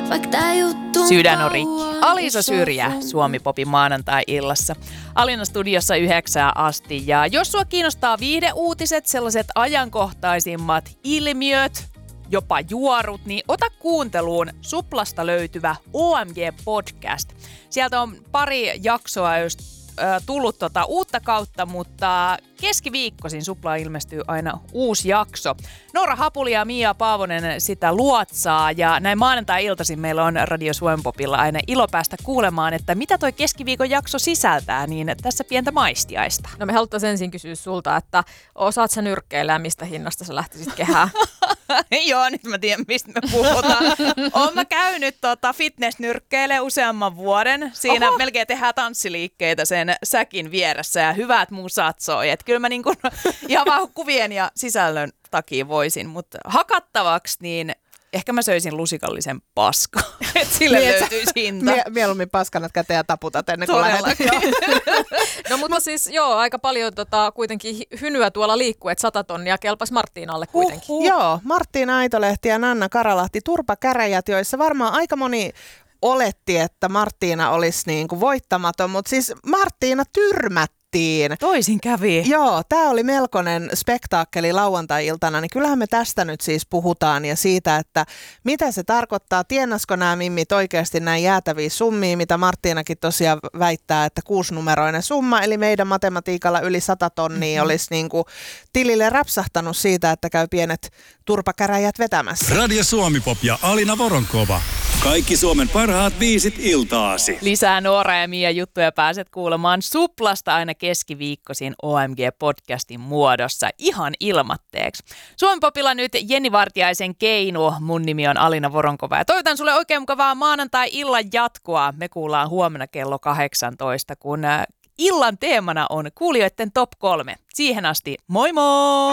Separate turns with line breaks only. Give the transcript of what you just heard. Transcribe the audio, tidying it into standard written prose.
Sydän on rikki. Alisa Syrjä Suomi-popin maanantai-illassa. Alina studiossa 9 asti. Ja jos sua kiinnostaa viihdeuutiset, sellaiset ajankohtaisimmat ilmiöt, jopa juorut, niin ota kuunteluun Suplasta löytyvä OMG-podcast. Sieltä on pari jaksoa just tullut uutta kautta, mutta keskiviikkoisin Suplaan ilmestyy aina uusi jakso. Noora Hapuli ja Mia Paavonen sitä luotsaa ja näin maanantai-iltaisin meillä on Radio Suomi-popilla aina ilo päästä kuulemaan, että mitä toi keskiviikon jakso sisältää, niin tässä pientä maistiaista.
No me haluttaisiin ensin kysyä sulta, että osaat sä nyrkkeillä ja mistä hinnasta sä lähtisit kehään?
Joo, nyt mä tiedän, mistä me puhutaan. Oon mä käynyt fitnessnyrkkeilemään useamman vuoden. Siinä melkein tehdään tanssiliikkeitä sen säkin vieressä ja hyvät musat soi. Et kyllä mä niin kun, ihan vaan kuvien ja sisällön takia voisin, mutta hakattavaksi niin ehkä mä söisin lusikallisen paskaa. Että sille löytyisi hinta.
Mieluummin paskanat käteen ja taputat ennen kuin lähdet.
No mutta siis joo, aika paljon kuitenkin hynyä tuolla liikkuu, että 100 tonnia kelpas Marttiinalle kuitenkin.
Joo, Marttiina Aitolehti ja Nanna Karalahti, turpakäräjät, joissa varmaan aika moni oletti, että Marttiina olisi niin kuin voittamaton, mutta siis Marttiina tyrmättiin.
Toisin kävi.
Joo, tämä oli melkoinen spektaakkeli lauantai-iltana, niin kyllähän me tästä nyt siis puhutaan ja siitä, että mitä se tarkoittaa, tienasko nämä mimmit oikeasti näin jäätäviä summia, mitä Marttiinakin tosiaan väittää, että 6-numeroinen summa, eli meidän matematiikalla yli 100 tonnia olisi niin kuin tilille rapsahtanut siitä, että käy pienet turpakäräjät vetämässä.
Radio Suomi-pop ja Alina Voronkova. Kaikki Suomen parhaat biisit iltaasi.
Lisää Noora ja Mia juttuja pääset kuulemaan Suplasta aina keskiviikkoisin OMG-podcastin muodossa ihan ilmatteeksi. Suomi-popilla nyt Jenni Vartiaisen Keinu. Mun nimi on Alina Voronkova ja toivotan sulle oikein mukavaa maanantai-illan jatkoa. Me kuullaan huomenna kello 18, kun illan teemana on kuulijoiden top 3. Siihen asti moi moi!